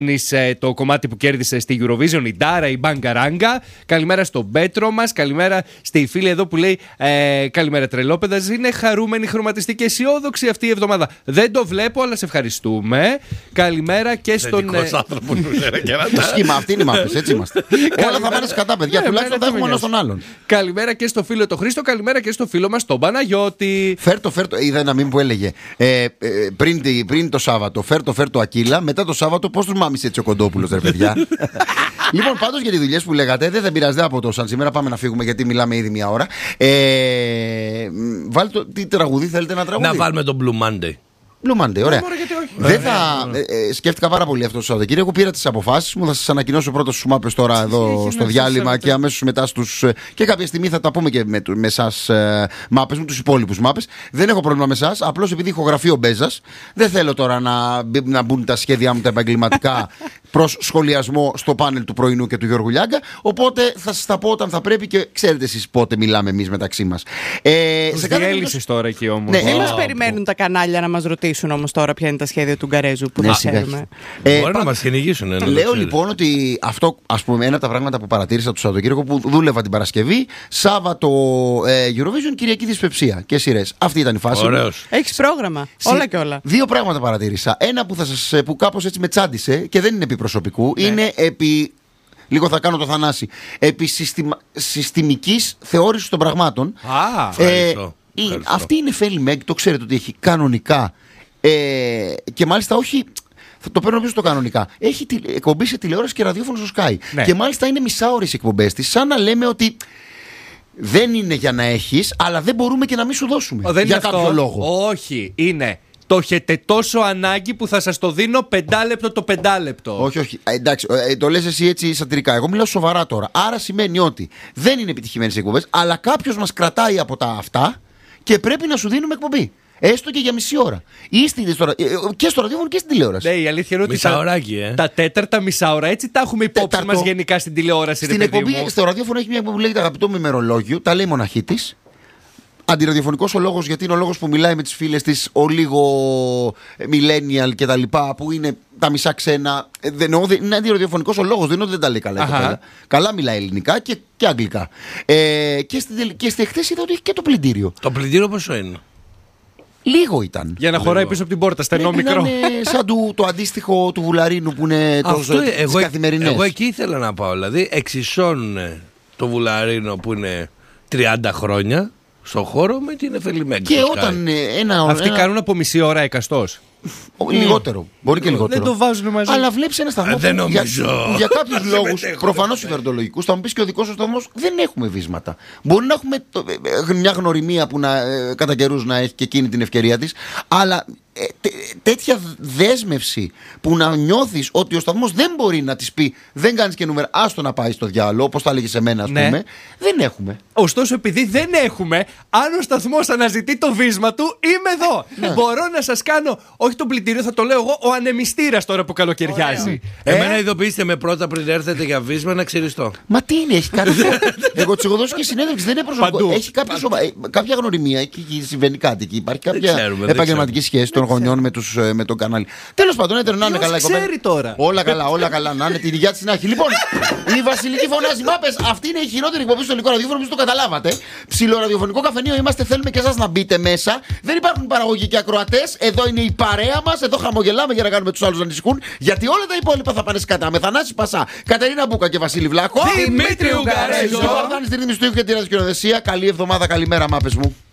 το κομμάτι που κέρδισε στη Eurovision, η Ντάρα, η Μπαγκαράγκα. Καλημέρα στον Πέτρο μας. Καλημέρα στη φίλη εδώ που λέει καλημέρα τρελόπεδας. Είναι χαρούμενη, χρωματιστή και αισιόδοξη αυτή η εβδομάδα. Δεν το βλέπω, αλλά σε ευχαριστούμε. Καλημέρα και στον. Άνθρωπο το σχήμα, αυτή είναι η μάπες, έτσι είμαστε. Όλα θα πάνε κατά, παιδιά. Τουλάχιστον θα έχουμε ένα στον άλλον. Καλημέρα και στο φίλο το Χρήστο. Καλημέρα και στο φίλο μας τον Παναγιώτη. Φέρτο. Είδα ένα μήνυμα που έλεγε πριν το Σάββατο, φέρτο Ακύλα. Μετά το Σάββατο, πώς τους μάμισε έτσι ο Κοντόπουλος, ρε παιδιά. Λοιπόν, πάντως για τις δουλειές που λέγατε, δεν θα πειράζει από το σαν σήμερα. Πάμε να φύγουμε γιατί μιλάμε ήδη μια ώρα. Βάλτε τι τραγουδί θέλετε να τραγουδί. Να βάλουμε τον Blue Monday. Blue Monday, ωραία. Σκέφτηκα πάρα πολύ αυτό το Σαββατοκύριακο. Πήρα τις αποφάσεις μου. Θα σας ανακοινώσω πρώτα στους μάπες τώρα εδώ στο διάλειμμα και αμέσως μετά στους. Και κάποια στιγμή θα τα πούμε και με εσάς μάπες μου, τους υπόλοιπους μάπες. Δεν έχω πρόβλημα με εσάς. Απλώς επειδή έχω γραφείο Μπέζας, δεν θέλω τώρα να μπουν τα σχέδιά μου τα επαγγελματικά προς σχολιασμό στο πάνελ του πρωινού και του Γιώργου Λιάγκα. Οπότε θα σας τα πω όταν θα πρέπει και ξέρετε εσείς πότε μιλάμε εμείς μεταξύ μας. Τους διέλυσες τώρα εκεί όμως. Δεν μας περιμένουν τα κανάλια να μας ρωτήσουν όμως τώρα ποια είναι τα σχέδια του Γκαρέζου που δεν ξέρουμε. Μπορεί να μας κυνηγήσουν. Λέω λοιπόν ότι αυτό, ας πούμε, ένα από τα πράγματα που παρατήρησα το Σαββατοκύριακο που δούλευα την Παρασκευή, Σάββατο Eurovision, Κυριακή Δυσπεψία και σειρές. Αυτή ήταν η φάση. Έχεις πρόγραμμα. Όλα και όλα. Δύο πράγματα παρατήρησα. Ένα που κάπως έτσι με τσάντισε και δεν είναι επί προσωπικού, είναι επί. Λίγο θα κάνω το Θανάση. Επί συστημικής θεώρησης των πραγμάτων. Ευχαριστώ. Αυτή είναι Φέλη Μέγκ, το ξέρετε ότι έχει κανονικά. Και μάλιστα όχι. Θα το παίρνω πίσω το κανονικά. Έχει εκπομπή σε τηλεόραση και ραδιόφωνο στο Sky. Ναι. Και μάλιστα είναι μισάωρες οι εκπομπές της, σαν να λέμε ότι δεν είναι για να έχεις, αλλά δεν μπορούμε και να μην σου δώσουμε. Για κάποιο λόγο. Όχι, είναι. Το έχετε τόσο ανάγκη που θα σας το δίνω 5 λεπτό το 5 λεπτό. Όχι. Εντάξει, το λες εσύ έτσι σατιρικά. Εγώ μιλάω σοβαρά τώρα. Άρα σημαίνει ότι δεν είναι επιτυχημένες οι εκπομπές, αλλά κάποιος μας κρατάει από τα αυτά και πρέπει να σου δίνουμε εκπομπή. Έστω και για μισή ώρα. Και στο ραδιόφωνο και στην τηλεόραση. Ναι, η αλήθεια είναι ότι τα τέταρτα μισάωρα έτσι τα έχουμε υπόψη μας γενικά στην τηλεόραση. Στην εκπομπή, στο ραδιόφωνο έχει μια εκπομπή που λέγεται Αγαπητό μου ημερολόγιο, τα λέει μοναχή της. Αντιραδιοφωνικός ο λόγος, γιατί είναι ο λόγος που μιλάει με τις φίλες της, ο λίγο millennial και τα λοιπά, που είναι τα μισά ξένα. Είναι αντιραδιοφωνικός ο λόγος, δεν είναι ότι δεν τα λέει καλά. Καλά μιλάει ελληνικά και αγγλικά. Και στη χθες είδα ότι έχει και το πλυντήριο. Το πλυντήριο πόσο είναι? Λίγο ήταν. Για να χωράει πίσω από την πόρτα, στενό μικρό. Είναι σαν το αντίστοιχο του Βουλαρίνου που είναι τις καθημερινές. Εγώ εκεί ήθελα να πάω. Δηλαδή εξισώνουν το Βουλαρίνο που είναι 30 χρόνια στον χώρο με την Εφέλη Μέγκ. Και όταν αυτοί κάνουν από μισή ώρα εκαστός. Λιγότερο. Μπορεί και λιγότερο. Δεν το βάζουν μαζί. Αλλά βλέπεις ένα σταθμό που για κάποιους λόγους προφανώς συμφεροντολογικούς, θα μου πεις και ο δικός σου σταθμός, δεν έχουμε βίσματα. Μπορεί να έχουμε μια γνωριμία που κατά καιρούς να έχει και εκείνη την ευκαιρία της, αλλά τέτοια δέσμευση που να νιώθεις ότι ο σταθμός δεν μπορεί να της πει δεν κάνεις και νούμερα, άστο να πάει στο διάλογο, όπως τα έλεγε σε μένα, ας πούμε. Δεν έχουμε. Ωστόσο, επειδή δεν έχουμε, αν ο σταθμός αναζητεί το βίσμα του, είμαι εδώ. Μπορώ να σας κάνω, όχι το πλυντήριο, θα το λέω εγώ, ο ανεμιστήρας τώρα που καλοκαιριάζει. Εμένα ειδοποιήστε με πρώτα πριν έρθετε για βίσμα να ξυριστώ. Μα τι είναι, έχει κάτι. Εγώ της έχω δώσει και συνέντευξη, δεν είναι προσωπικό. Έχει κάποια γνωριμία, εκεί συμβαίνει κάτι, εκεί υπάρχει κάποια επαγγελματική σχέση των γονιών με τον κανάλι. Τέλος πάντων, έτερο να είναι καλά. Ξέρει τώρα. Όλα καλά, να είναι την υγεία της να έχει. Λοιπόν, η Βασιλική φωνάζει μάπες. Αυτή είναι η χειρότερη εκπομπή στο ελληνικό ραδιόφωνο, όπως το καταλάβατε. Ψιλοραδιοφωνικό καφενείο είμαστε, θέλουμε και εσάς να μπείτε μέσα. Δεν υπάρχουν παραγωγοί και ακροατές. Εδώ είναι η παρέα μας. Εδώ χαμογελάμε για να κάνουμε τους άλλους να ανησυχούν. Γιατί όλα τα υπόλοιπα θα πάνε σκατά. Με Θανάση Πασά, Κατερίνα Μπούκα και Βασίλη Βλάχο. Δημήτρη Γκαρέζο. Και τη ρύθμιση του ήχου και τη ραδιοσκηνοθεσία. Καλή εβδομάδα, καλημέρα, μάπες μου.